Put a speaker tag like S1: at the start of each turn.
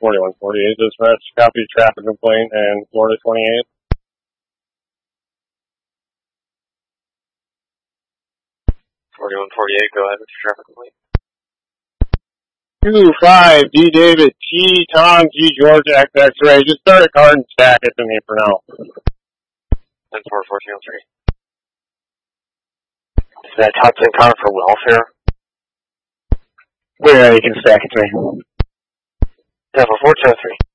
S1: 4148 dispatch. Copy traffic complaint and Florida 28.
S2: 4148, go ahead with your traffic complaint.
S1: 25 D David T Tom G George X X-ray. Just start a card and stack it to me for now.
S2: 10-4-1403.
S3: Is that top 10 car for welfare?
S1: Yeah, you can stack it to me.
S3: 10-4-1403.